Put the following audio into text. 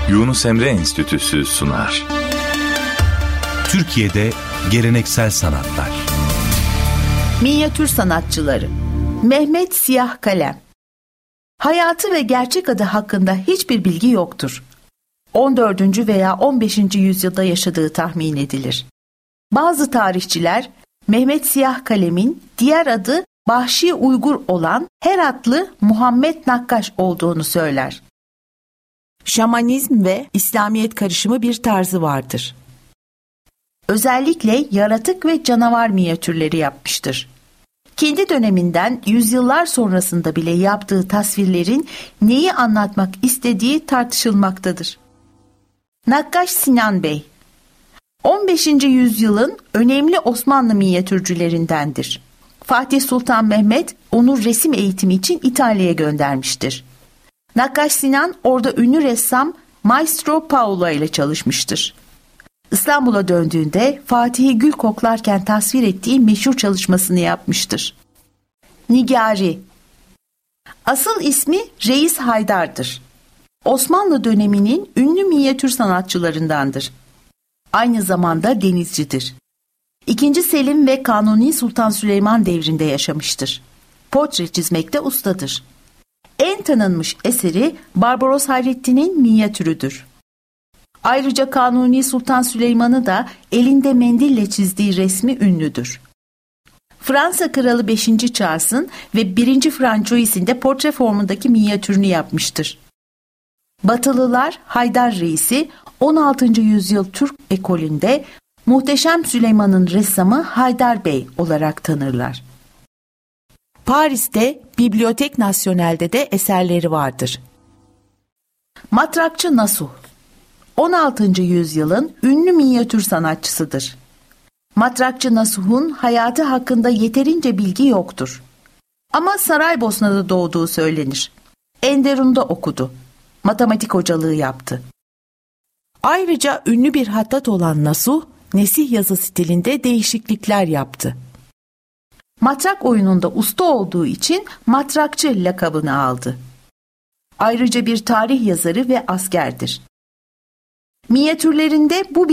Yunus Emre Enstitüsü sunar. Türkiye'de geleneksel sanatlar. Minyatür sanatçıları. Mehmet Siyah Kalem. Hayatı ve gerçek adı hakkında hiçbir bilgi yoktur. 14. veya 15. yüzyılda yaşadığı tahmin edilir. Bazı tarihçiler Mehmet Siyah Kalem'in diğer adı Bahşi Uygur olan Heratlı Muhammed Nakkaş olduğunu söyler. Şamanizm ve İslamiyet karışımı bir tarzı vardır. Özellikle yaratık ve canavar minyatürleri yapmıştır. Kendi döneminden yüzyıllar sonrasında bile yaptığı tasvirlerin neyi anlatmak istediği tartışılmaktadır. Nakkaş Sinan Bey 15. yüzyılın önemli Osmanlı minyatürcülerindendir. Fatih Sultan Mehmet onu resim eğitimi için İtalya'ya göndermiştir. Nakkaş Sinan orada ünlü ressam Maestro Paolo ile çalışmıştır. İstanbul'a döndüğünde Fatih'i gül koklarken tasvir ettiği meşhur çalışmasını yapmıştır. Nigari. Asıl ismi Reis Haydar'dır. Osmanlı döneminin ünlü minyatür sanatçılarındandır. Aynı zamanda denizcidir. II. Selim ve Kanuni Sultan Süleyman devrinde yaşamıştır. Portre çizmekte ustadır. En tanınmış eseri Barbaros Hayrettin'in minyatürüdür. Ayrıca Kanuni Sultan Süleyman'ı da elinde mendille çizdiği resmi ünlüdür. Fransa Kralı 5. Charles'ın ve 1. Francois'in de portre formundaki minyatürünü yapmıştır. Batılılar Haydar Reis'i 16. yüzyıl Türk ekolünde Muhteşem Süleyman'ın ressamı Haydar Bey olarak tanırlar. Paris'te Bibliothèque Nationale'de de eserleri vardır. Matrakçı Nasuh 16. yüzyılın ünlü minyatür sanatçısıdır. Matrakçı Nasuh'un hayatı hakkında yeterince bilgi yoktur. Ama Saraybosna'da doğduğu söylenir. Enderun'da okudu. Matematik hocalığı yaptı. Ayrıca ünlü bir hattat olan Nasuh, nesih yazı stilinde değişiklikler yaptı. Matrak oyununda usta olduğu için matrakçı lakabını aldı. Ayrıca bir tarih yazarı ve askerdir. Minyatürlerinde bu